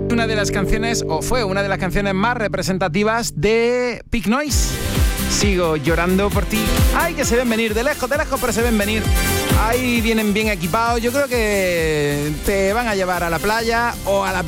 Una de las canciones, o fue una de las canciones más representativas de Pink Noise. Sigo llorando por ti. Ay, que se ven venir, de lejos, pero se ven venir. Ahí vienen bien equipados. Yo creo que te van a llevar a la playa o a la